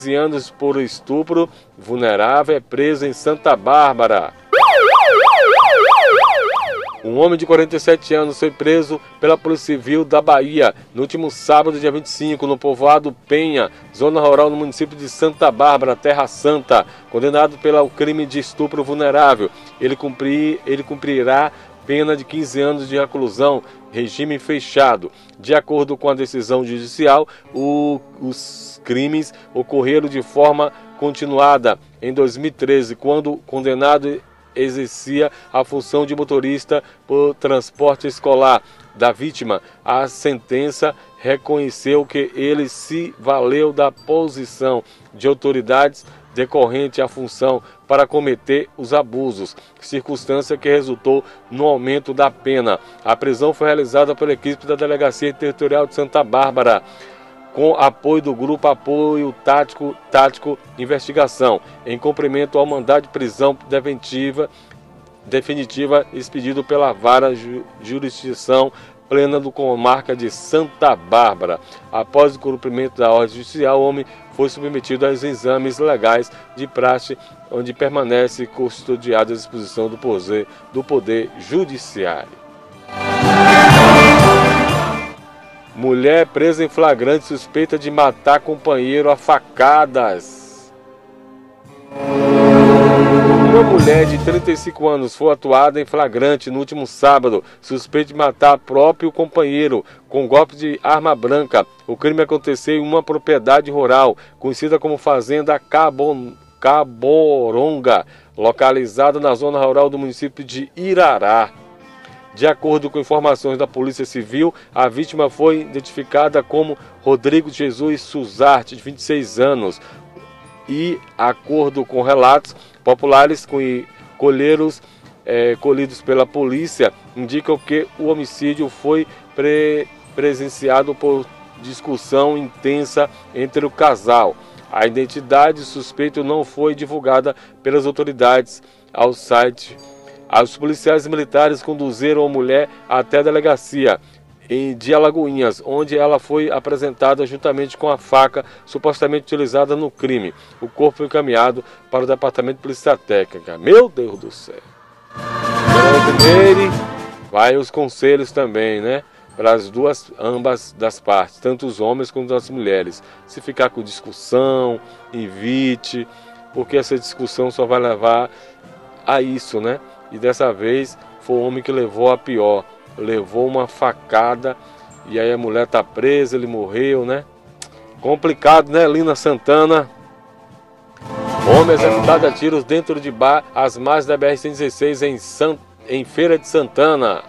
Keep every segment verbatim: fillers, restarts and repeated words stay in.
anos por estupro vulnerável é preso em Santa Bárbara. Um homem de quarenta e sete anos foi preso pela Polícia Civil da Bahia no último sábado, dia vinte e cinco, no povoado Penha, zona rural no município de Santa Bárbara, Terra Santa, condenado pelo crime de estupro vulnerável. Ele, cumprir, ele cumprirá pena de quinze anos de reclusão, regime fechado. De acordo com a decisão judicial, o, os crimes ocorreram de forma continuada em dois mil e treze, quando o condenado exercia a função de motorista por transporte escolar da vítima. A sentença reconheceu que ele se valeu da posição de autoridades decorrente à função para cometer os abusos, circunstância que resultou no aumento da pena. A prisão foi realizada pela equipe da Delegacia Territorial de Santa Bárbara, com apoio do Grupo Apoio Tático, Tático Investigação, em cumprimento ao mandado de prisão preventiva definitiva expedido pela Vara Ju, Jurisdição Plena do Comarca de Santa Bárbara. Após o cumprimento da ordem judicial, o homem foi submetido aos exames legais de praxe, onde permanece custodiado à disposição do poder, do poder Judiciário. Mulher presa em flagrante suspeita de matar companheiro a facadas. Uma mulher de trinta e cinco anos foi atuada em flagrante no último sábado, suspeita de matar próprio companheiro com golpe de arma branca. O crime aconteceu em uma propriedade rural, conhecida como Fazenda Cabo, Caboronga, localizada na zona rural do município de Irará. De acordo com informações da Polícia Civil, a vítima foi identificada como Rodrigo Jesus Suzarte, de vinte e seis anos. E, de acordo com relatos populares colheiros, é, colhidos pela polícia, indicam que o homicídio foi pre presenciado por discussão intensa entre o casal. A identidade do suspeito não foi divulgada pelas autoridades ao site. Os policiais militares conduziram a mulher até a delegacia de Alagoinhas, onde ela foi apresentada juntamente com a faca supostamente utilizada no crime. O corpo foi encaminhado para o Departamento de Polícia Técnica. Meu Deus do céu! Primeiro, vai os conselhos também, né? Para as duas, ambas das partes, tanto os homens quanto as mulheres. Se ficar com discussão, evite, porque essa discussão só vai levar a isso, né? E dessa vez foi o homem que levou a pior. Levou uma facada e aí a mulher tá presa, ele morreu, né? Complicado, né, Lina Santana? Homem executado a tiros dentro de bar às margens da B R cento e dezesseis em, San... em Feira de Santana.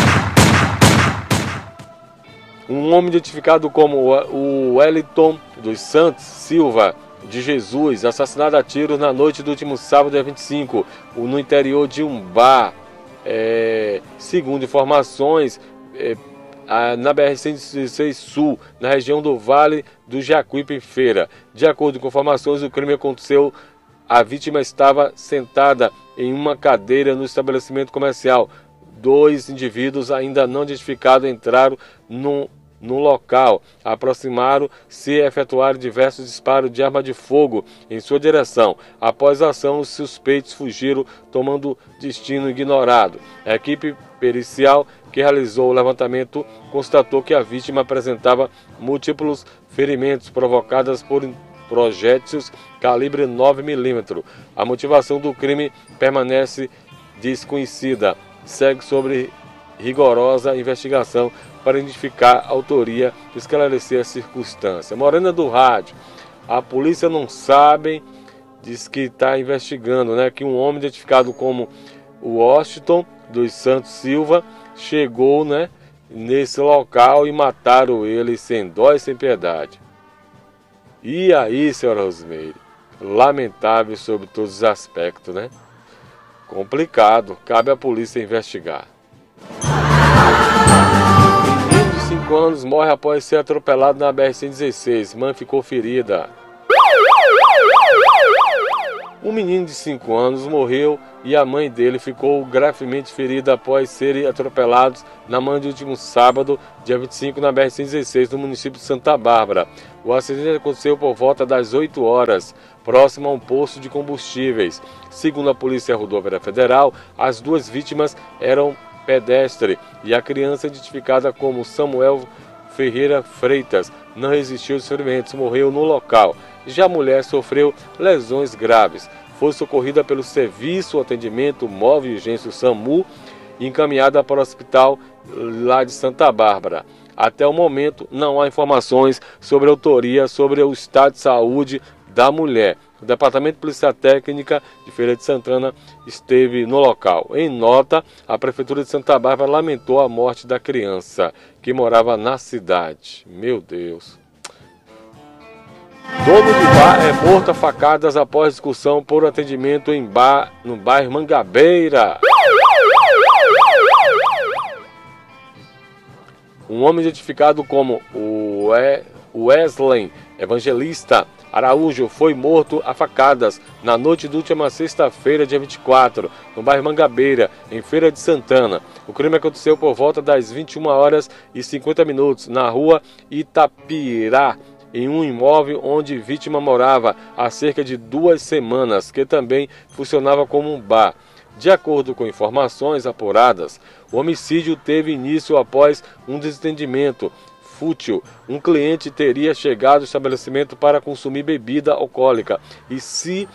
Um homem identificado como o Wellington dos Santos Silva de Jesus, assassinado a tiros na noite do último sábado, dia vinte e cinco, no interior de um bar. É, segundo informações, é, na B R cento e dezesseis Sul, na região do Vale do Jacuípe, em Feira. De acordo com informações, o crime aconteceu, a vítima estava sentada em uma cadeira no estabelecimento comercial. Dois indivíduos ainda não identificados entraram no, no local, aproximaram-se e efetuaram diversos disparos de arma de fogo em sua direção. Após a ação, os suspeitos fugiram, tomando destino ignorado. A equipe pericial que realizou o levantamento constatou que a vítima apresentava múltiplos ferimentos provocados por projéteis calibre nove milímetros. A motivação do crime permanece desconhecida. Segue sobre rigorosa investigação para identificar a autoria e esclarecer a circunstância. Morena do Rádio, a polícia não sabe, diz que está investigando, né, que um homem identificado como o Washington dos Santos Silva chegou, né, nesse local e mataram ele sem dó e sem piedade. E aí, senhora Rosmeire, lamentável sobre todos os aspectos, né? Complicado, cabe à polícia investigar. Menino de cinco anos morre após ser atropelado na B R cento e dezesseis. Mãe ficou ferida. Um menino de cinco anos morreu e a mãe dele ficou gravemente ferida após serem atropelados na manhã do último sábado, dia vinte e cinco, na B R cento e dezesseis, no município de Santa Bárbara. O acidente aconteceu por volta das oito horas, próximo a um posto de combustíveis. Segundo a Polícia Rodoviária Federal, as duas vítimas eram pedestres e a criança, identificada como Samuel Ferreira Freitas, não resistiu aos ferimentos, morreu no local. Já a mulher sofreu lesões graves. Foi socorrida pelo Serviço Atendimento Móvel de Urgência SAMU e encaminhada para o hospital lá de Santa Bárbara. Até o momento, não há informações sobre a autoria, sobre o estado de saúde da mulher. O Departamento de Polícia Técnica de Feira de Santana esteve no local. Em nota, a Prefeitura de Santa Bárbara lamentou a morte da criança, que morava na cidade. Meu Deus. Dono de bar é morto a facadas após discussão por atendimento em bar no bairro Mangabeira. Um homem identificado como o Wesley Evangelista Araújo foi morto a facadas na noite da última sexta-feira, dia vinte e quatro, no bairro Mangabeira, em Feira de Santana. O crime aconteceu por volta das vinte e uma horas e cinquenta minutos, na rua Itapirá, em um imóvel onde a vítima morava há cerca de duas semanas, que também funcionava como um bar. De acordo com informações apuradas, o homicídio teve início após um desentendimento fútil. Um cliente teria chegado ao estabelecimento para consumir bebida alcoólica e se,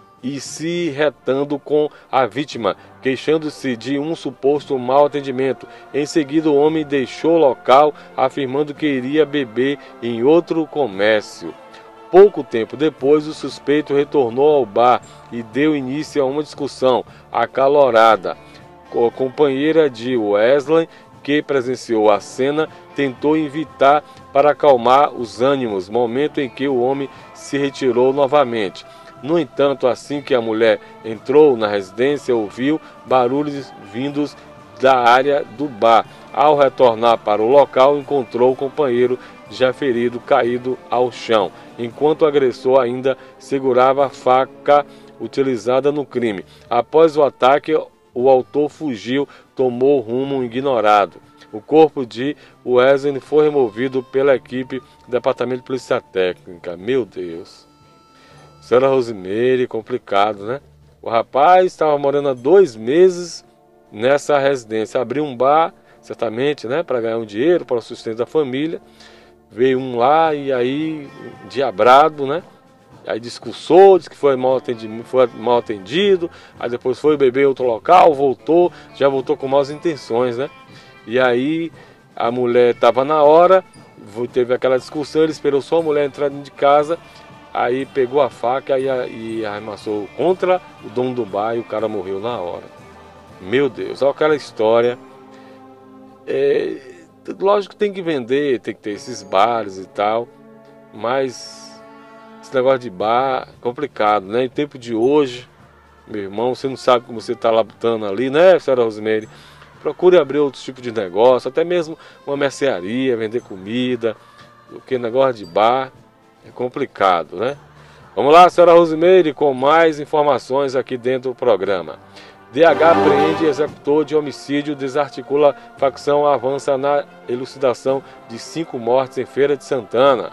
e se retando com a vítima, queixando-se de um suposto mau atendimento. Em seguida, o homem deixou o local, afirmando que iria beber em outro comércio. Pouco tempo depois, o suspeito retornou ao bar e deu início a uma discussão acalorada. A companheira de Wesley, que presenciou a cena, tentou evitar para acalmar os ânimos, momento em que o homem se retirou novamente. No entanto, assim que a mulher entrou na residência, ouviu barulhos vindos da área do bar. Ao retornar para o local, encontrou o companheiro já ferido, caído ao chão, enquanto o agressor ainda segurava a faca utilizada no crime. Após o ataque, o autor fugiu, tomou rumo ignorado. O corpo de Wesley foi removido pela equipe do Departamento de Polícia Técnica. Meu Deus. Senhora Rosimeire, complicado, né? O rapaz estava morando há dois meses nessa residência. Abriu um bar, certamente, né, para ganhar um dinheiro, para o sustento da família. Veio um lá e aí, diabrado, né? Aí discursou, disse que foi mal atendido, foi mal atendido. Aí depois foi beber em outro local, voltou, já voltou com más intenções, né? E aí a mulher estava na hora, teve aquela discussão, ele esperou só a mulher entrar dentro de casa, aí pegou a faca e, e arremessou contra o dono do bar e o cara morreu na hora. Meu Deus, olha aquela história. É, lógico que tem que vender, tem que ter esses bares e tal, mas esse negócio de bar é complicado, né? Em tempo de hoje, meu irmão, você não sabe como você está labutando ali, né, senhora Rosimeire? Procure abrir outros tipos de negócio, até mesmo uma mercearia, vender comida, porque negócio de bar é complicado, né? Vamos lá, senhora Rosimeire, com mais informações aqui dentro do programa. D H apreende executor de homicídio, desarticula facção, avança na elucidação de cinco mortes em Feira de Santana.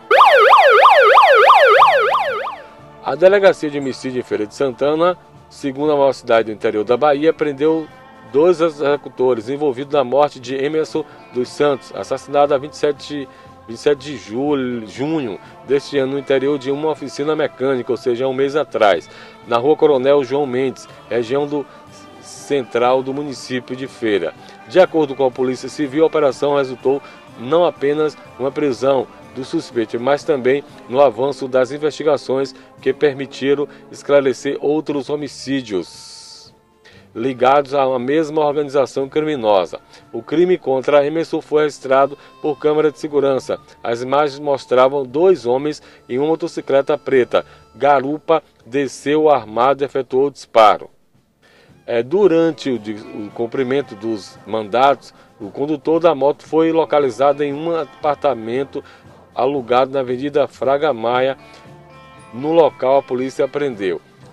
A Delegacia de Homicídio em Feira de Santana, segundo a maior cidade do interior da Bahia, prendeu dois executores envolvidos na morte de Emerson dos Santos, assassinado a vinte e sete de julho, junho deste ano no interior de uma oficina mecânica, ou seja, um mês atrás, na rua Coronel João Mendes, região do central do município de Feira. De acordo com a Polícia Civil, a operação resultou não apenas uma prisão do suspeito, mas também no avanço das investigações que permitiram esclarecer outros homicídios ligados a uma mesma organização criminosa. O crime contra Emerson foi registrado por câmera de segurança. As imagens mostravam dois homens em uma motocicleta preta. Garupa desceu armado e efetuou o disparo. É, durante o, o cumprimento dos mandatos, o condutor da moto foi localizado em um apartamento alugado na Avenida Fraga Maia. No local, a polícia apreendeu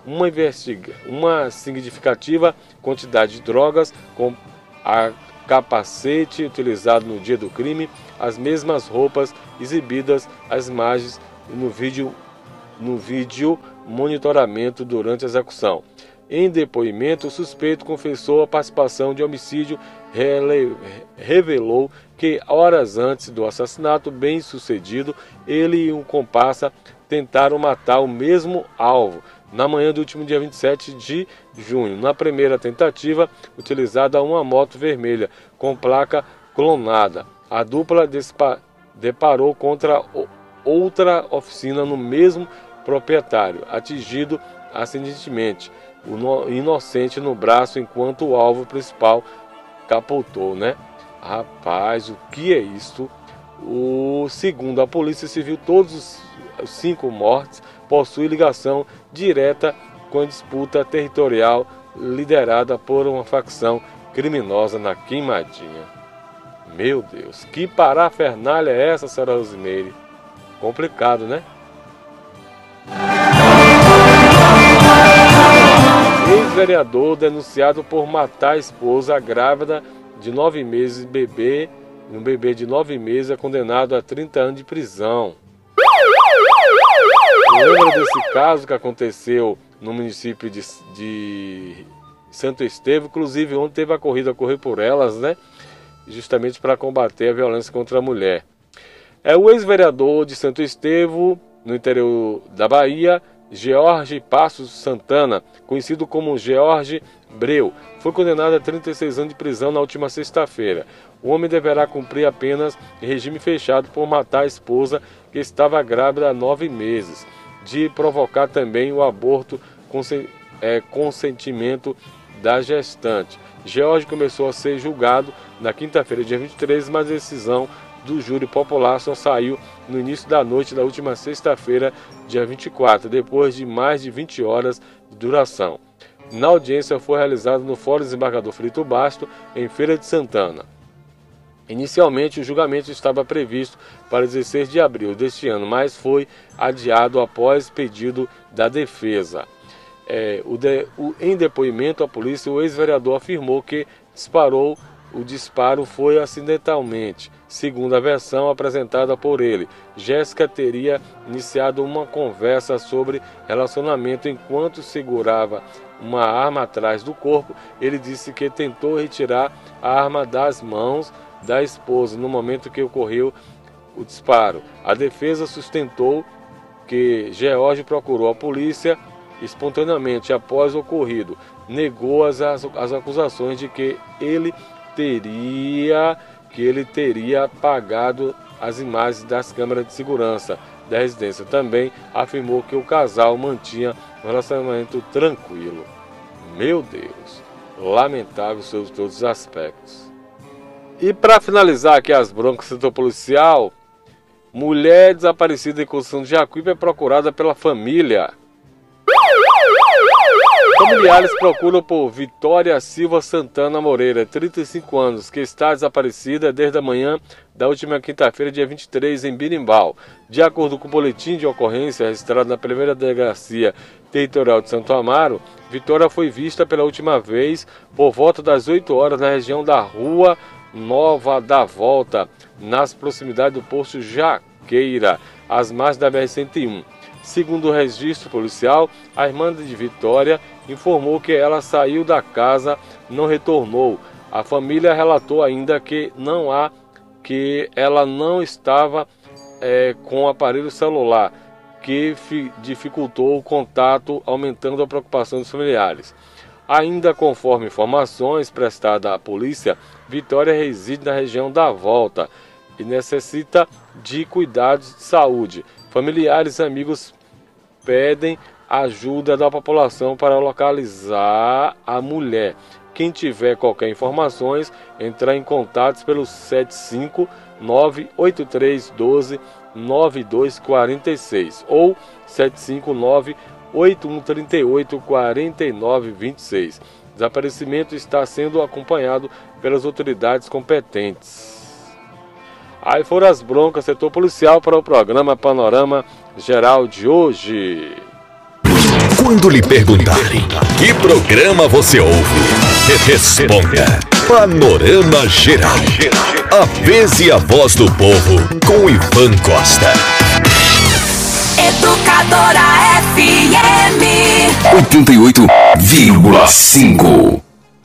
uma, investiga uma significativa quantidade de drogas, com a capacete utilizado no dia do crime, as mesmas roupas exibidas às imagens no vídeo, no vídeo monitoramento durante a execução. Em depoimento, o suspeito confessou a participação de homicídio, revelou que horas antes do assassinato bem sucedido, ele e um comparsa tentaram matar o mesmo alvo na manhã do último dia vinte e sete de junho. Na primeira tentativa, utilizada uma moto vermelha com placa clonada. A dupla deparou contra outra oficina no mesmo proprietário, atingido acidentalmente o inocente no braço, enquanto o alvo principal capotou, né? Rapaz, o que é isso? O, segundo a Polícia Civil, todos os cinco mortes possuem ligação direta com a disputa territorial liderada por uma facção criminosa na Queimadinha. Meu Deus, que parafernália é essa, senhora Rosimeire? Complicado, né? Ex-vereador denunciado por matar a esposa grávida de nove meses, bebê, um bebê de nove meses, é condenado a trinta anos de prisão. Lembra desse caso que aconteceu no município de, de Santo Estevão? Inclusive, ontem teve a corrida Correr por Elas, né? Justamente para combater a violência contra a mulher. É o ex-vereador de Santo Estevão, no interior da Bahia, George Passos Santana, conhecido como George Breu, foi condenado a trinta e seis anos de prisão na última sexta-feira. O homem deverá cumprir apenas em regime fechado por matar a esposa, que estava grávida há nove meses, de provocar também o aborto com é, consentimento da gestante. George começou a ser julgado na quinta-feira, dia vinte e três, mas a decisão do júri popular só saiu no início da noite da última sexta-feira, dia vinte e quatro, depois de mais de vinte horas de duração. Na audiência foi realizada no Fórum Desembargador Frito Basto, em Feira de Santana. Inicialmente, o julgamento estava previsto para dezesseis de abril deste ano, mas foi adiado após pedido da defesa. É, o de, o, em depoimento à polícia, o ex-vereador afirmou que disparou O disparo foi acidentalmente, segundo a versão apresentada por ele. Jéssica teria iniciado uma conversa sobre relacionamento enquanto segurava uma arma atrás do corpo. Ele disse que tentou retirar a arma das mãos da esposa no momento que ocorreu o disparo. A defesa sustentou que George procurou a polícia espontaneamente após o ocorrido. Negou as, as acusações de que ele teria que ele teria apagado as imagens das câmeras de segurança da residência. Também afirmou que o casal mantinha um relacionamento tranquilo. Meu Deus, lamentável sobre todos os aspectos. E para finalizar aqui as broncas do setor policial, mulher desaparecida em Conceição de Jacuípe é procurada pela família. Familiares procuram por Vitória Silva Santana Moreira, trinta e cinco anos, que está desaparecida desde a manhã da última quinta-feira, dia vinte e três, em Birimbau. De acordo com o boletim de ocorrência registrado na primeira delegacia territorial de Santo Amaro, Vitória foi vista pela última vez por volta das oito horas na região da Rua Nova da Volta, nas proximidades do posto Jaqueira, às margens da B R cento e um. Segundo o registro policial, a irmã de Vitória informou que ela saiu da casa, não retornou. A família relatou ainda que não há, que ela não estava é, com o aparelho celular, que dificultou o contato, aumentando a preocupação dos familiares. Ainda conforme informações prestadas à polícia, Vitória reside na região da Volta e necessita de cuidados de saúde. Familiares e amigos pedem ajuda da população para localizar a mulher. Quem tiver qualquer informações, entrar em contato pelo sete cinco nove oito três um dois nove dois quatro seis ou sete cinco nove oito um três oito quatro nove dois seis. Desaparecimento está sendo acompanhado pelas autoridades competentes. Aí foram as broncas setor policial para o programa Panorama Geral de hoje. Quando lhe perguntarem que programa você ouve, responda Panorama Geral. A vez e a voz do povo com Ivan Costa. Educadora F M oitenta e oito vírgula cinco.